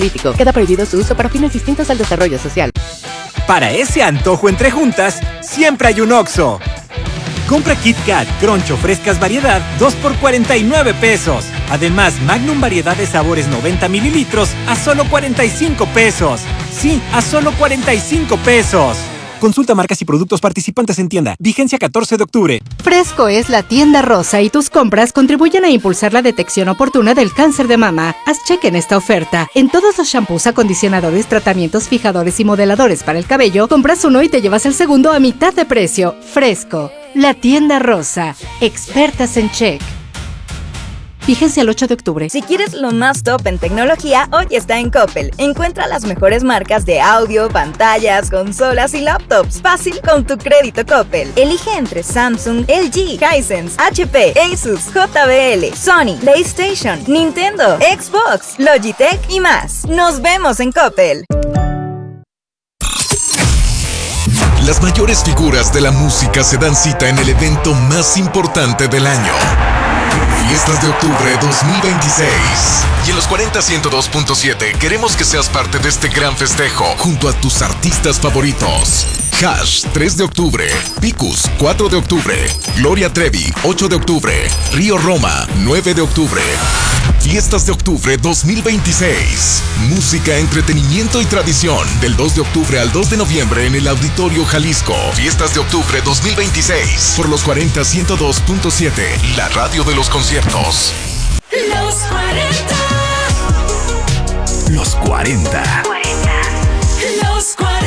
crítico. Queda prohibido su uso para fines distintos al desarrollo social. Para ese antojo entre juntas, siempre hay un Oxxo. Compra Kit Kat, Crunch o frescas variedad, 2 por 49 pesos. Además, Magnum variedad de sabores 90 mililitros a solo 45 pesos. Sí, a solo 45 pesos. Consulta marcas y productos participantes en tienda. Vigencia 14 de octubre. Fresco es la tienda rosa y tus compras contribuyen a impulsar la detección oportuna del cáncer de mama. Haz cheque en esta oferta. En todos los shampoos, acondicionadores, tratamientos, fijadores y modeladores para el cabello, compras uno y te llevas el segundo a mitad de precio. Fresco, la tienda rosa. Expertas en check. Vigencia el 8 de octubre. Si quieres lo más top en tecnología, hoy está en Coppel. Encuentra las mejores marcas de audio, pantallas, consolas y laptops. Fácil con tu crédito Coppel. Elige entre Samsung, LG, Hisense, HP, Asus, JBL, Sony, PlayStation, Nintendo, Xbox, Logitech y más. Nos vemos en Coppel. Las mayores figuras de la música se dan cita en el evento más importante del año. Fiestas de Octubre 2026. Y en los 40-102.7 queremos que seas parte de este gran festejo junto a tus artistas favoritos. Hash, 3 de octubre. Picus, 4 de octubre. Gloria Trevi, 8 de octubre. Río Roma, 9 de octubre. Fiestas de Octubre 2026. Música, entretenimiento y tradición. Del 2 de octubre al 2 de noviembre en el Auditorio Jalisco. Fiestas de Octubre 2026. Por los 40-102.7. La radio de los conciertos. Los 40. Los 40. Los 40.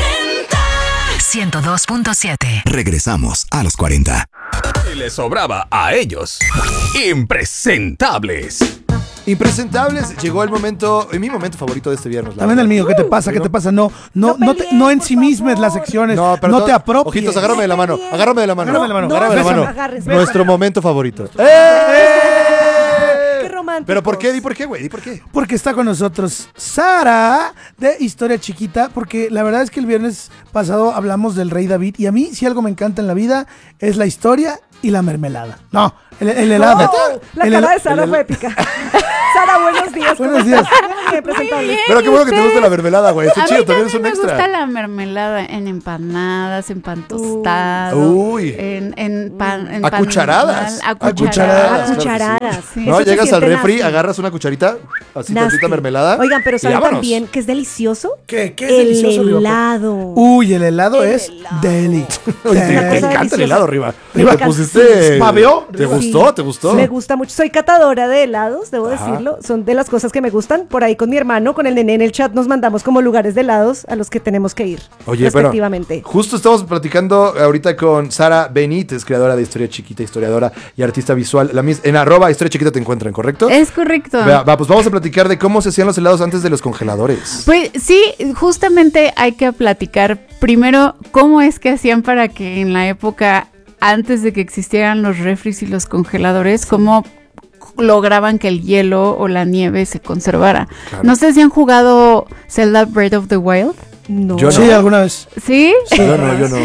102.7. Regresamos a los 40. Y les sobraba a ellos. Impresentables. Impresentables, llegó el momento, mi momento favorito de este viernes. También el mío, ¿qué te pasa? ¿Qué te pasa? No ensimismes las secciones, no te apropies. Ojitos, agárrame de la mano. Agárrame. Nuestro momento favorito. Qué romántico. ¿Pero por qué? ¿Di por qué, güey? ¿Di por qué? Porque está con nosotros Sara de Historia Chiquita, porque la verdad es que el viernes pasado hablamos del Rey David y a mí si algo me encanta en la vida es la historia y la mermelada. No, el helado. La cara de Sara fue épica. Sara, buenos días. Buenos días. Bien presentable. Pero qué bueno que te gusta la mermelada, güey. Está chido, también es un extra. Me gusta la mermelada en empanadas, en pan tostado. Uy. En pan. A cucharadas. A cucharadas. Sí. No, Eso llegas se al siente refri, nasty. agarras una cucharita, así Nasty. tantita mermelada. Oigan, pero ¿saben vámonos. también que es delicioso? ¿Qué es delicioso, El Riva? helado. Uy, el helado es deli. Oye, te cosa encanta el deliciosa. helado, Riva. Riva, Te pusiste... ¿Babeó? ¿Te gustó? ¿Te gustó? Me gusta mucho. Soy catadora de helados, debo decirlo. Son de las cosas que me gustan. Por ahí con mi hermano, con el nené en el chat, nos mandamos como lugares de helados a los que tenemos que ir. Oye, respectivamente. pero justo estamos platicando ahorita con Sara Benítez, creadora de Historia Chiquita, historiadora y artista visual. En @ Historia Chiquita te encuentran, ¿correcto? Es correcto. Pues vamos a platicar de cómo se hacían los helados antes de los congeladores. Pues sí, justamente hay que platicar primero cómo es que hacían para que en la época antes de que existieran los refris y los congeladores, cómo lograban que el hielo o la nieve se conservara. Claro. No sé si han jugado Zelda Breath of the Wild. No. Yo no. Sí, alguna vez. ¿Sí? Yo no.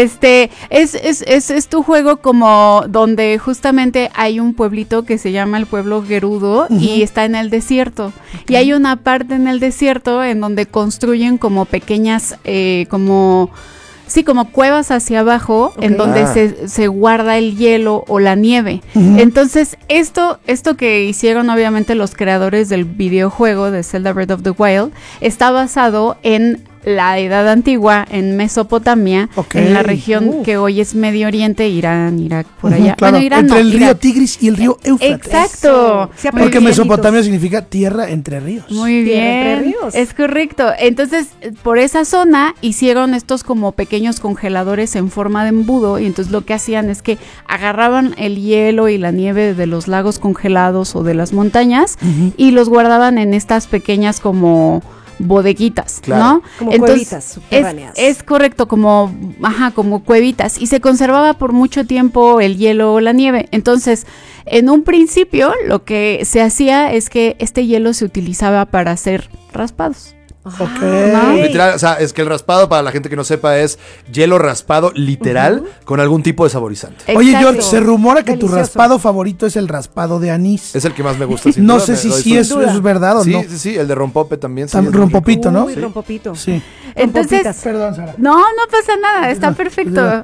Es tu juego como donde justamente hay un pueblito que se llama el pueblo Gerudo y está en el desierto. Okay. Y hay una parte en el desierto en donde construyen como pequeñas, como cuevas hacia abajo, okay, en donde se guarda el hielo o la nieve. Entonces, esto que hicieron obviamente los creadores del videojuego de Zelda Breath of the Wild está basado en la Edad Antigua, en Mesopotamia, en la región que hoy es Medio Oriente, Irán, Irak, por allá. Claro, bueno, Irán entre no, el río Irak. Tigris y el río Éufrates. Exacto. Porque Mesopotamia significa tierra entre ríos. Muy Tierra bien, entre ríos. es correcto. Entonces, por esa zona hicieron estos como pequeños congeladores en forma de embudo y entonces lo que hacían es que agarraban el hielo y la nieve de los lagos congelados o de las montañas y los guardaban en estas pequeñas como bodeguitas, claro, ¿no? Como entonces, cuevitas subterráneas. Es correcto, como cuevitas, y se conservaba por mucho tiempo el hielo o la nieve. Entonces, en un principio, lo que se hacía es que este hielo se utilizaba para hacer raspados. Ok. Literal, o sea, es que el raspado, para la gente que no sepa, es hielo raspado literal con algún tipo de saborizante. Oye, Exacto. George, se rumora que tu Delicioso. raspado favorito es el raspado de anís. Es el que más me gusta. sin No duda, sé me si doy sí su- eso es verdad o Sí, no. sí, el de rompope también. Sí, Tam- es muy rompopito, ¿no? Uy, rompopito. Sí. Entonces, Rompopitas. Perdón, Sara. no pasa nada, está perfecto.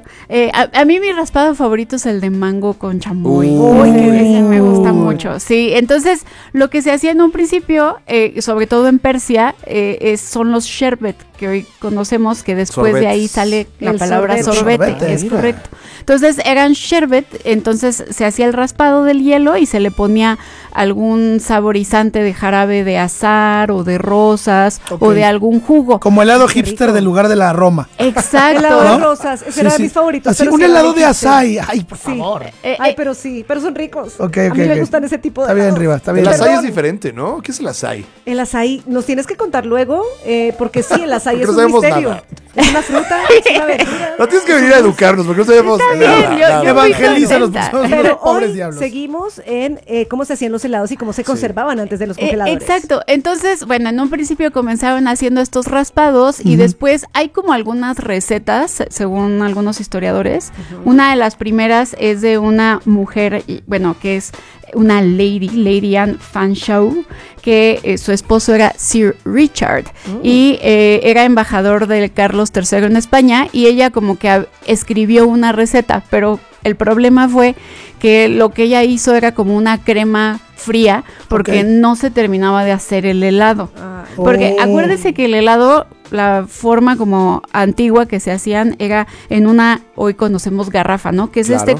A mí mi raspado favorito es el de mango con chamoy. Uy, Ese me gusta mucho. Sí, entonces lo que se hacía en un principio, sobre todo en Persia, son los sherbet, que hoy conocemos, que después de ahí Sorbetes. sale la El palabra sorbete. sorbete, Sorbete, es mira. correcto. Entonces eran sherbet, entonces se hacía el raspado del hielo y se le ponía algún saborizante de jarabe de azahar o de rosas Ok. o de algún jugo. Como helado Qué hipster rico. del lugar de la Roma. Exacto. Helado de ¿No? rosas, ese Sí, era sí. de mis favoritos. Así, pero un sí, helado ahora de dijiste. açaí. Ay, por Sí. favor. Ay, pero sí, pero son ricos. Ok, A ok, mí me ok. gustan ese tipo de Está bien, helados. Riva, está El bien. açaí es Perdón. diferente, ¿no? ¿Qué es el açaí? El açaí, nos tienes que contar luego, porque sí, el açaí Porque es no un sabemos misterio. nada. Es una fruta, es una verdura. No tienes que venir a educarnos porque no sabemos Está bien, nada. yo- nada. yo Evangelízanos, contenta. somos Pero unos pobres hoy diablos. seguimos en cómo se hacían los helados y cómo se conservaban antes de los congeladores. Exacto. Entonces, bueno, en un principio comenzaron haciendo estos raspados y después hay como algunas recetas, según algunos historiadores. Una de las primeras es de una mujer, bueno, que es una Lady Anne Fanshawe, que su esposo era Sir Richard y era embajador de Carlos III en España, y ella como que escribió una receta, pero el problema fue que lo que ella hizo era como una crema fría porque Ok. no se terminaba de hacer el helado. Ah, Porque Oh. acuérdese que el helado, la forma como antigua que se hacían era en una, hoy conocemos garrafa, ¿no? Que es Claro.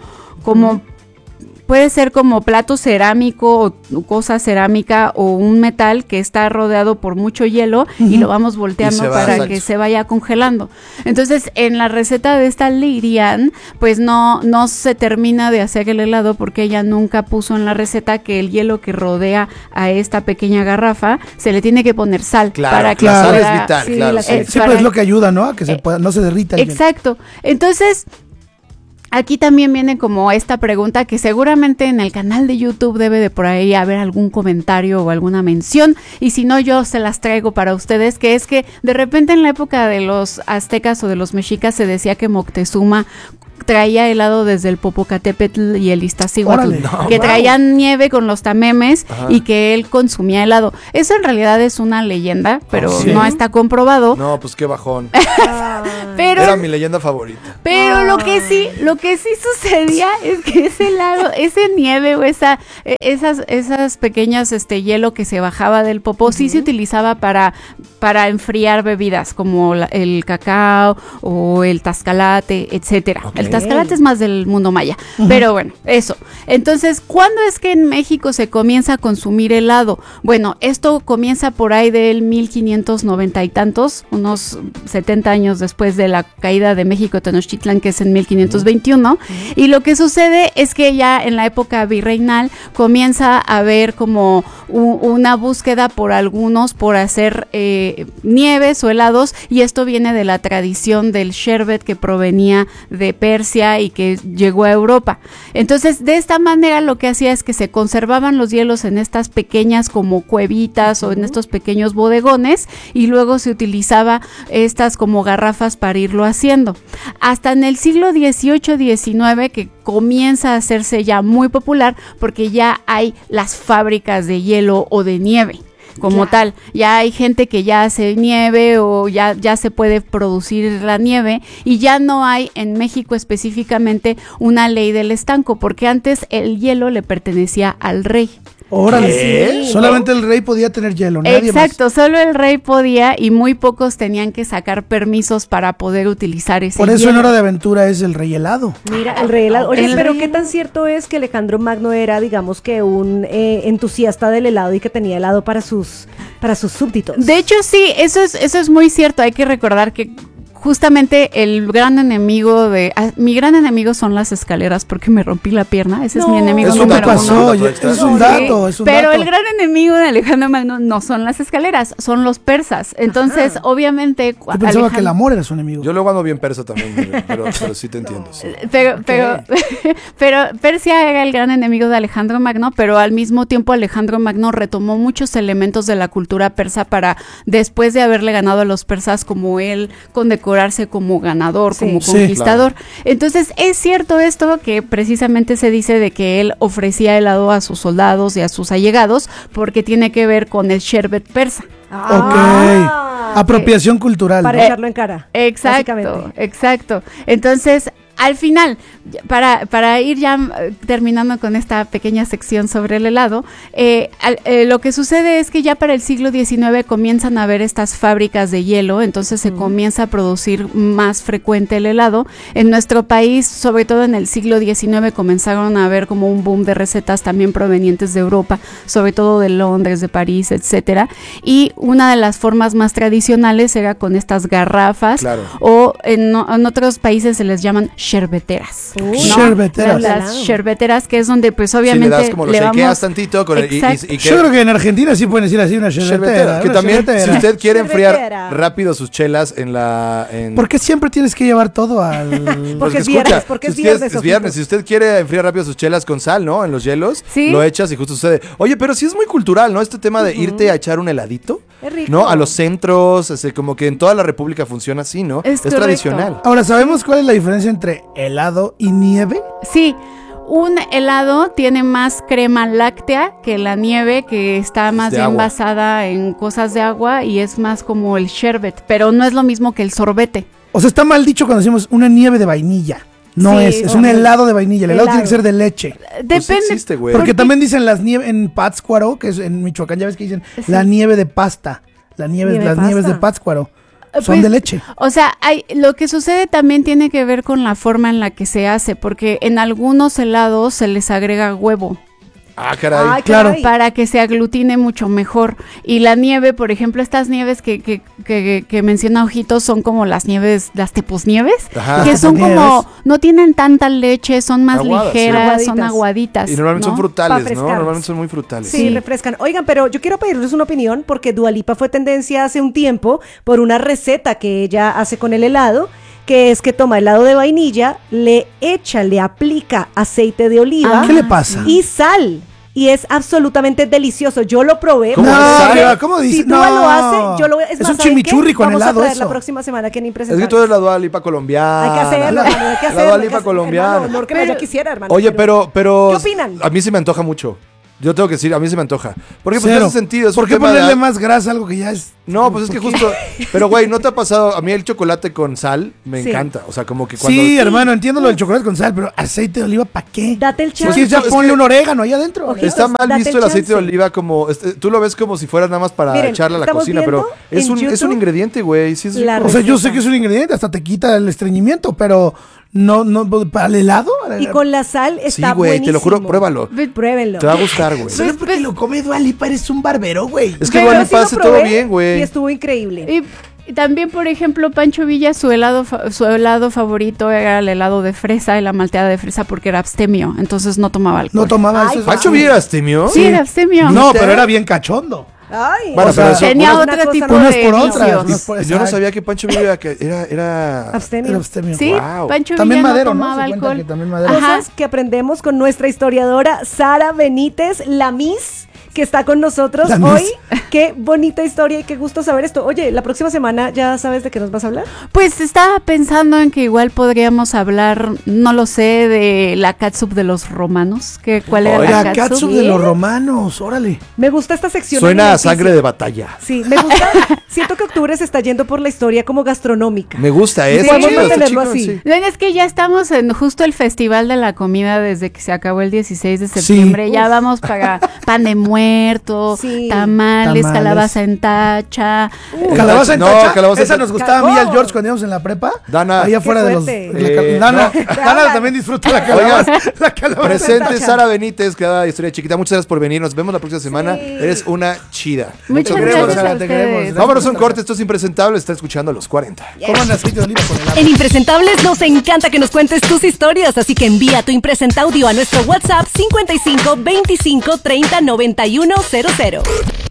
como puede ser como plato cerámico o cosa cerámica o un metal que está rodeado por mucho hielo y lo vamos Y volteando se va, para exacto. que se vaya congelando. Entonces, en la receta de esta Lady Anne, pues no se termina de hacer el helado porque ella nunca puso en la receta que el hielo que rodea a esta pequeña garrafa se le tiene que poner sal Claro, para que la sal pueda- es vital, sí, claro. la sí. sal. Sí, para- pero es lo que ayuda, ¿no? A que se pueda, no se derrita el hielo. Exacto. Entonces, aquí también viene como esta pregunta que seguramente en el canal de YouTube debe de por ahí haber algún comentario o alguna mención, y si no, yo se las traigo para ustedes, que es que de repente en la época de los aztecas o de los mexicas se decía que Moctezuma traía helado desde el Popocatépetl y el Iztaccíhuatl, Órale. No, que wow. traían nieve con los tamemes Ajá. y que él consumía helado. Eso en realidad es una leyenda, pero sí. no está comprobado. No, pues qué bajón. Pero Era mi leyenda favorita. Pero lo que sí sucedía es que ese helado, ese nieve o esas pequeñas hielo que se bajaba del popó sí se utilizaba para enfriar bebidas como el cacao o el tascalate, etcétera. Ok. El tascalate es más del mundo maya, pero bueno, eso. Entonces, ¿cuándo es que en México se comienza a consumir helado? Bueno, esto comienza por ahí del 1590 y tantos, unos 70 años después de la caída de México Tenochtitlán, que es en 1521, y lo que sucede es que ya en la época virreinal comienza a haber como una búsqueda por algunos por hacer nieves o helados, y esto viene de la tradición del sherbet que provenía de Persia y que llegó a Europa. Entonces, de esta manera lo que hacía es que se conservaban los hielos en estas pequeñas como cuevitas o en estos pequeños bodegones, y luego se utilizaba estas como garrafas para irlo haciendo. Hasta en el siglo XVIII-XIX que comienza a hacerse ya muy popular porque ya hay las fábricas de hielo o de nieve. Como tal, ya hay gente que ya hace nieve o ya se puede producir la nieve, y ya no hay en México específicamente una ley del estanco, porque antes el hielo le pertenecía al rey. Órale. ¿Qué? Solamente el rey podía tener hielo, nadie Exacto, solo el rey podía y muy pocos tenían que sacar permisos para poder utilizar ese más. Por eso en hielo. Hora de Aventura es el rey helado. Mira, el rey helado. Oye, El pero rey ¿qué tan helado. cierto es que Alejandro Magno era, digamos, que un entusiasta del helado y que tenía helado para sus súbditos? De hecho, sí, eso es muy cierto. Hay que recordar que justamente el gran enemigo mi gran enemigo son las escaleras porque me rompí la pierna. Ese es mi enemigo Eso número te pasó, uno. Es un dato, es un Pero dato. el gran enemigo de Alejandro Magno no son las escaleras, son los persas. Entonces, obviamente, Yo pensaba que el amor era su enemigo. Yo luego ando bien persa también, pero sí te entiendo. Sí. Pero Persia era el gran enemigo de Alejandro Magno, pero al mismo tiempo Alejandro Magno retomó muchos elementos de la cultura persa para, después de haberle ganado a los persas como él, condecorarse como ganador, como conquistador. Claro. Entonces, es cierto esto que precisamente se dice de que él ofrecía helado a sus soldados y a sus allegados porque tiene que ver con el sherbet persa. Ok. Apropiación cultural. Para echarlo en cara. Exacto. Entonces, al final, para ir ya terminando con esta pequeña sección sobre el helado, lo que sucede es que ya para el siglo XIX comienzan a haber estas fábricas de hielo, entonces se comienza a producir más frecuente el helado. En nuestro país, sobre todo en el siglo XIX, comenzaron a haber como un boom de recetas también provenientes de Europa, sobre todo de Londres, de París, etcétera. Y una de las formas más tradicionales era con estas garrafas, o en otros países se les llaman sherbeteras. Sherbeteras. Las sherbeteras, que es donde pues obviamente le das como lo shakeas tantito con el, y que, yo creo que en Argentina sí pueden decir así una sherbetera. Que también, si usted quiere enfriar rápido sus chelas ¿Por qué siempre tienes que llevar todo al...? Porque es viernes. Si usted quiere enfriar rápido sus chelas con sal, ¿no? En los hielos, ¿Sí? Lo echas y justo sucede. Oye, pero sí es muy cultural, ¿no? Este tema de irte a echar un heladito. Es rico. ¿No? A los centros, como que en toda la República funciona así, ¿no? Es tradicional. Ahora, ¿sabemos cuál es la diferencia entre helado y nieve? Sí. Un helado tiene más crema láctea que la nieve, que está más bien basada en cosas de agua y es más como el sherbet, pero no es lo mismo que el sorbete. O sea, está mal dicho cuando decimos una nieve de vainilla. No es un helado de vainilla. El helado tiene que ser de leche. Depende. Pues existe, güey. Porque también dicen las nieves en Pátzcuaro, que es en Michoacán, ya ves que dicen la nieve de pasta. Las nieves de Pátzcuaro. Son de leche. O sea, lo que sucede también tiene que ver con la forma en la que se hace, porque en algunos helados se les agrega huevo. Ah, caray. Ay, claro. caray. Para que se aglutine mucho mejor. Y la nieve, por ejemplo, estas nieves que menciona Ojitos son como las nieves, las teposnieves, Ajá. que son Teposnieves. como, no tienen tanta leche, son más Aguadas, ligeras, sí. son aguaditas. Y normalmente son ¿no? frutales, ¿no? frescarlas. Normalmente son muy frutales. Sí, refrescan. Oigan, pero yo quiero pedirles una opinión porque Dua Lipa fue tendencia hace un tiempo por una receta que ella hace con el helado, que es que toma helado de vainilla, le aplica aceite de oliva. ¿Qué le pasa? Y sal. Y es absolutamente delicioso. Yo lo probé. ¿Cómo ¿Cómo dices? Si Dua lo hace, yo lo voy a... Es más, un ¿saben chimichurri qué? con Vamos helado a traer eso. la próxima semana que ni Es presentar. que tú eres la Dua Lipa colombiana. Hay que hacerlo, hermano, hay que hacerlo. La Dua hay que Lipa hacerlo. colombiana. Hermano, no que yo quisiera, hermano. Oye, pero ¿Qué opinan? a mí se me antoja mucho. Yo tengo que decir, a mí se me antoja. Porque pues Cero. hace sentido. Es ¿Por un qué tema de- ponerle más grasa a algo que ya es...? No, pues es que justo... Pero, güey, ¿no te ha pasado? A mí el chocolate con sal me Sí. encanta. O sea, como que cuando... Sí, hermano, entiendo lo del chocolate con sal, pero aceite de oliva, ¿para qué? Date el Si chance. quieres ya es ponle que- un orégano ahí adentro. Ojitos. Está mal Date visto el el aceite de chance. oliva como... tú lo ves como si fuera nada más para Miren, echarle a la estamos cocina, pero viendo es en un YouTube ingrediente, güey. Sí, es la rico. O sea, yo receta. sé que es un ingrediente, hasta te quita el estreñimiento, pero no, ¿para el helado? Y con la sal Sí, está güey, te lo juro, buenísimo. pruébalo. Pruébenlo. Te va a gustar, güey. Solo porque lo come Dua Lipa, eres un barbero, güey. Es que Pero Dua sí Lipa lo hace probé todo bien, güey. Y estuvo increíble. Y también, por ejemplo, Pancho Villa, su helado favorito era el helado de fresa y la malteada de fresa porque era abstemio, entonces no tomaba alcohol. No tomaba Ay, eso. ¿Pancho Villa era abstemio? Sí, era abstemio. No, pero era bien cachondo. Ay, Bueno, O sea, pero eso- Tenía una otro cosa tipo no- Unas de por otras. vicios. unas por- Yo no sabía que Pancho Villa era... Era abstemio. abstemio. Sí, Wow. Pancho También Villa Madero, no ¿no? tomaba Se cuenta alcohol. que también Madero. Ajá. Cosas que aprendemos con nuestra historiadora Sara Benítez, la Miss, que está con nosotros La Miss. hoy. Qué bonita historia y qué gusto saber esto. Oye, la próxima semana ya sabes de qué nos vas a hablar. Pues estaba pensando en que igual podríamos hablar, no lo sé, de la catsup de los romanos. ¿Cuál era La la catsup catsup? de los romanos, órale. Me gusta esta sección. Suena a alimenticia. sangre de batalla. Sí, me gusta. Siento que octubre se está yendo por la historia como gastronómica. Me gusta eso. Podemos chido, está mantenerlo chingón, así. sí. No, es que ya estamos en justo el Festival de la Comida desde que se acabó el 16 de septiembre. Ya vamos para pan de muerto, Sí. tamales, calabaza en tacha. ¿Calabaza en No, tacha? calabaza en Esa tacha. nos gustaba a mí y al George cuando íbamos en la prepa. Dana. Allá afuera de los... fuerte. Dana no. también disfruta la calabaza. La calabaza en Presente tacha. Sara Benítez, creadora de Historia Chiquita. Muchas gracias por venir. Nos vemos la próxima semana. Eres una chida. Muchas Te queremos, gracias Sara, a te queremos. ustedes. Vámonos a un corte. Esto es impresentable. Está escuchando a los 40. Coman aceite de oliva con el agua. En Impresentables nos encanta que nos cuentes tus historias, así que envía tu impresenta audio a nuestro WhatsApp 55 25 30 91 00.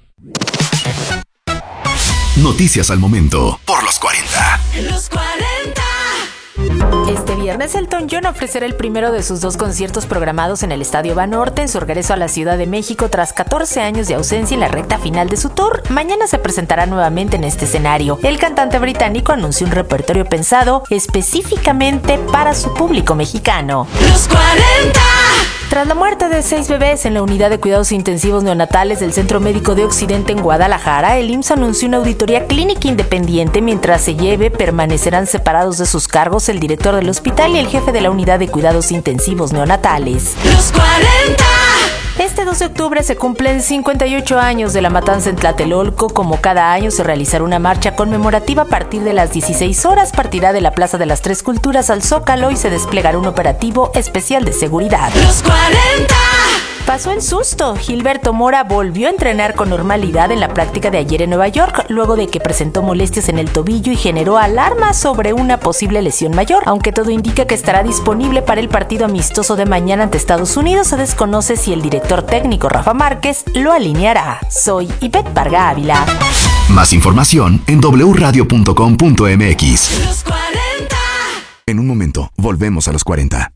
Noticias al momento por los 40. Los 40. Este viernes Elton John ofrecerá el primero de sus 2 conciertos programados en el Estadio Banorte en su regreso a la Ciudad de México tras 14 años de ausencia en la recta final de su tour. Mañana se presentará nuevamente en este escenario. El cantante británico anunció un repertorio pensado específicamente para su público mexicano. Los 40. Tras la muerte de 6 bebés en la unidad de cuidados intensivos neonatales del Centro Médico de Occidente en Guadalajara, el IMSS anunció una auditoría clínica independiente. Mientras se lleve, permanecerán separados de sus cargos el director del hospital y el jefe de la unidad de cuidados intensivos neonatales. Los 40. Este 2 de octubre se cumplen 58 años de la matanza en Tlatelolco. Como cada año se realizará una marcha conmemorativa a partir de las 16 horas. Partirá de la Plaza de las Tres Culturas al Zócalo y se desplegará un operativo especial de seguridad. Los 40. Pasó el susto. Gilberto Mora volvió a entrenar con normalidad en la práctica de ayer en Nueva York, luego de que presentó molestias en el tobillo y generó alarma sobre una posible lesión mayor. Aunque todo indica que estará disponible para el partido amistoso de mañana ante Estados Unidos, se desconoce si el director técnico Rafa Márquez lo alineará. Soy Ivette Varga Ávila. Más información en wradio.com.mx. Los 40. En un momento, volvemos a los 40.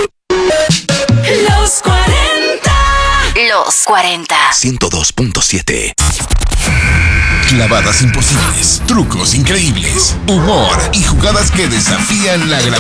Los 40. Los 40. 102.7. Clavadas imposibles, trucos increíbles, humor y jugadas que desafían la gravedad.